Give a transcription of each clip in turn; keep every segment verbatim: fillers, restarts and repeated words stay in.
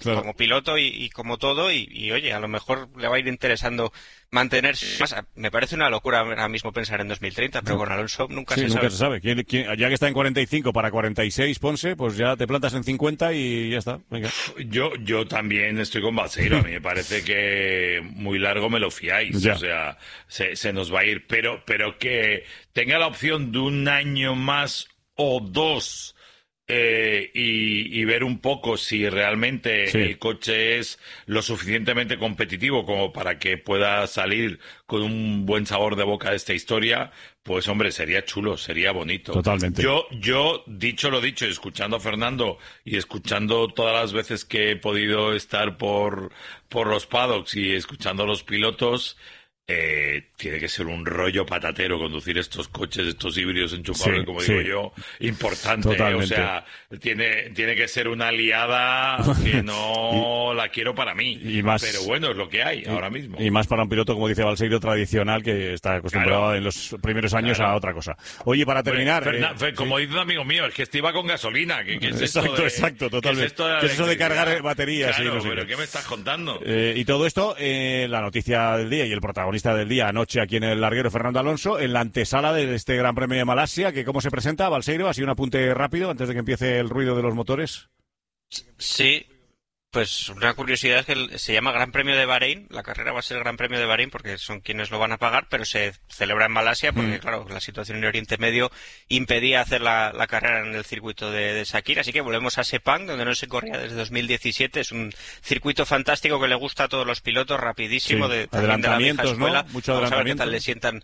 claro. como piloto y, y como todo, y, y oye, a lo mejor le va a ir interesando mantenerse más. Me parece una locura ahora mismo pensar en dos mil treinta, pero con Alonso nunca sí, se nunca sabe. se sabe. ¿Quién, quién, ya que está en cuarenta y cinco para cuarenta y seis, Ponce, pues ya te plantas en cincuenta y ya está. Venga. Yo, yo también estoy con Balseiro. A mí me parece que muy largo me lo fiáis. Ya. O sea, se, se nos va a ir. Pero, pero que tenga la opción de un año más o dos eh, y, y ver un poco si realmente Sí. el coche es lo suficientemente competitivo como para que pueda salir con un buen sabor de boca de esta historia, pues hombre, sería chulo, sería bonito. Totalmente. Yo, yo, dicho lo dicho, escuchando a Fernando y escuchando todas las veces que he podido estar por, por los paddocks y escuchando a los pilotos, eh, tiene que ser un rollo patatero conducir estos coches, estos híbridos enchufables, Sí, como sí. digo yo, importante. ¿eh? Totalmente. O sea, tiene, tiene que ser una liada que no la quiero para mí. Y más- Pero bueno, es lo que hay ahora mismo. Y más para un piloto, como dice Balseiro, tradicional, que está acostumbrado Claro. en los primeros años Claro. a otra cosa. Oye, para terminar... Fernan- eh, Fe- como dice un amigo mío, es que este iba con gasolina. ¿Qué, qué es esto Exacto, de- exacto, ¿qué totalmente. es esto de la ¿Qué es eso de electricidad? cargar baterías y Claro, no sé pero qué? ¿qué me estás contando? Eh, y todo esto, eh, la noticia del día y el protagonista del día anoche aquí en el larguero, Fernando Alonso, en la antesala de este Gran Premio de Malasia, que cómo se presenta, Balseiro, así un apunte rápido antes de que empiece el ruido de los motores. Sí, pues una curiosidad es que el- se llama Gran Premio de Bahrein. La carrera va a ser el Gran Premio de Bahrein porque son quienes lo van a pagar, pero se celebra en Malasia porque, Mm. claro, la situación en Oriente Medio impedía hacer la, la carrera en el circuito de, de Sakir. Así que volvemos a Sepang, donde no se corría desde dos mil diecisiete. Es un circuito fantástico que le gusta a todos los pilotos, rapidísimo, Sí, de, también de la vieja adelantamientos, ¿no? escuela. Mucho Vamos a ver qué adelantamiento. tal le sientan.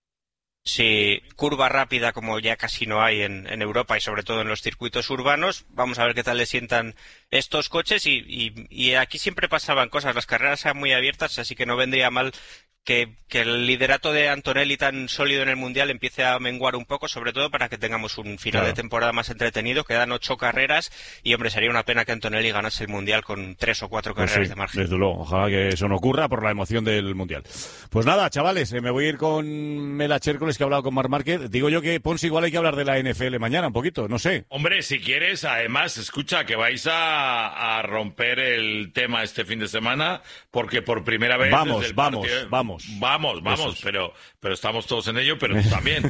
Sí, curva rápida como ya casi no hay en, en Europa y sobre todo en los circuitos urbanos. Vamos a ver qué tal le sientan estos coches y, y, y aquí siempre pasaban cosas. Las carreras eran muy abiertas, así que no vendría mal que, que el liderato de Antonelli tan sólido en el Mundial empiece a menguar un poco, sobre todo para que tengamos un final Claro. de temporada más entretenido. Quedan ocho carreras y, hombre, sería una pena que Antonelli ganase el Mundial con tres o cuatro Pues carreras sí, de margen. desde luego, ojalá que eso no ocurra por la emoción del Mundial. Pues nada, chavales, eh, me voy a ir con Mela Chércoles, que ha hablado con Marc Márquez. Digo yo que, Ponce, igual hay que hablar de la N F L mañana un poquito, no sé. Hombre, si quieres, además, escucha, que vais a, a romper el tema este fin de semana, porque por primera vez... Vamos, desde el vamos, partido- vamos. Vamos, vamos, Esos. pero, pero estamos todos en ello, pero tú también.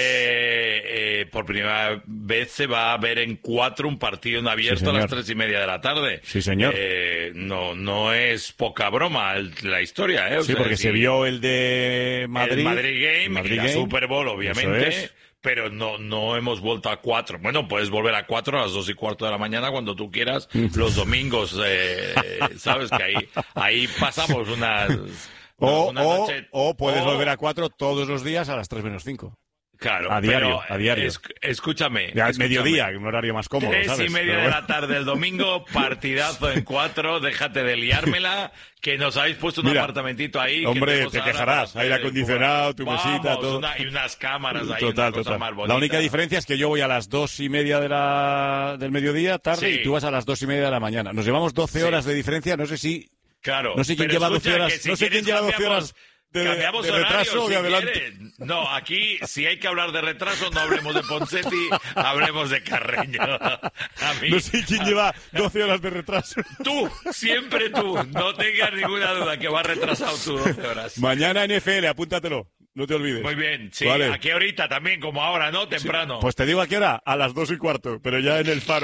eh, eh, por primera vez se va a ver en cuatro un partido en abierto Sí, a las señor. tres y media de la tarde. Sí, señor. Eh, no, no es poca broma el- la historia, ¿eh? O Sí, sea, porque si- se vio el de Madrid. el Madrid Game, el Madrid y la Game. Super Bowl, Eso obviamente. es. Pero no, no hemos vuelto a cuatro. Bueno, puedes volver a cuatro a las dos y cuarto de la mañana cuando tú quieras. Los domingos, eh, sabes que ahí, ahí pasamos unas... O, una o, noche- o puedes o- volver a cuatro todos los días a las tres menos cinco. Claro, a diario, pero, a diario. es- escúchame. Ya, al escúchame. mediodía, un horario más cómodo, Tres ¿sabes? y media Pero de bueno. la tarde el domingo, partidazo en cuatro, déjate de liármela, que nos habéis puesto un Mira, apartamentito ahí. que hombre, tenemos te ahora quejarás, para aire hacer- acondicionado, tu Vamos, mesita, todo. una- y unas cámaras ahí, Total, una cosa total. más La bonita. única diferencia es que yo voy a las dos y media de la, del mediodía, tarde, Sí. y tú vas a las dos y media de la mañana. Nos llevamos doce Sí. horas de diferencia, no sé si... Claro. No sé quién pero lleva doce escucha, horas, que si no sé quién quieres lleva doce cambiamos- horas de, cambiamos de horarios, retraso o si de adelante. quieres. No, aquí, si hay que hablar de retraso, no hablemos de Ponseti, hablemos de Carreño. A mí, No sé quién lleva doce horas de retraso. Tú, siempre tú. No tengas ninguna duda que vas retrasado tú doce horas. Mañana N F L, apúntatelo, no te olvides. Muy bien, sí. Vale. ¿A qué horita también? Como ahora, ¿no? Temprano. Pues te digo a qué hora, a las dos y cuarto, pero ya en el faro.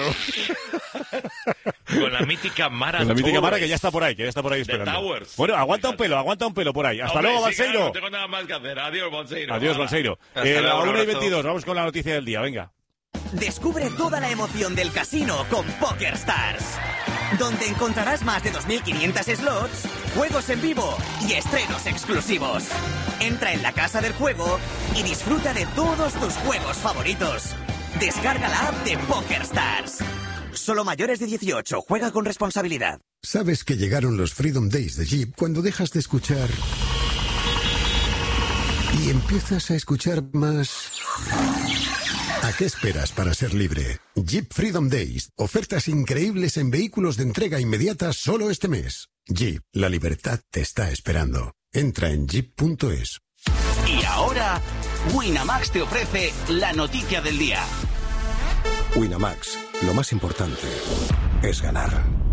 Con la mítica Mara Con la mítica Torres. Mara que ya está por ahí, que ya está por ahí The esperando. Towers. Bueno, aguanta un pelo, aguanta un pelo por ahí. Hasta Hombre, luego, sí, claro, Balseiro. no tengo nada más que hacer. Adiós, Balseiro. Adiós, Hala. Balseiro. Hasta Eh, luego, la un una y abrazo. veintidós, vamos con la noticia del día, venga. Descubre toda la emoción del casino con PokerStars, donde encontrarás más de dos mil quinientos slots, juegos en vivo y estrenos exclusivos. Entra en la casa del juego y disfruta de todos tus juegos favoritos. Descarga la app de PokerStars. Solo mayores de dieciocho, juega con responsabilidad. Sabes que llegaron los Freedom Days de Jeep cuando dejas de escuchar y empiezas a escuchar más. ¿A qué esperas para ser libre? Jeep Freedom Days. Ofertas increíbles en vehículos de entrega inmediata solo este mes. Jeep, la libertad te está esperando. Entra en jeep punto es. Y ahora, Winamax te ofrece la noticia del día. Winamax, lo más importante es ganar.